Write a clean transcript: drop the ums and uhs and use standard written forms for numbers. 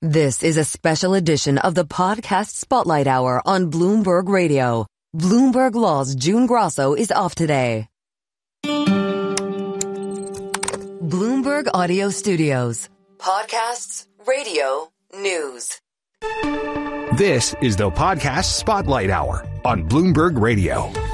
This is a special edition of the Podcast Spotlight Hour on Bloomberg Radio. Bloomberg Law's June Grosso is off today. Bloomberg Audio Studios. Podcasts, radio, news. This is the Podcast Spotlight Hour on Bloomberg Radio.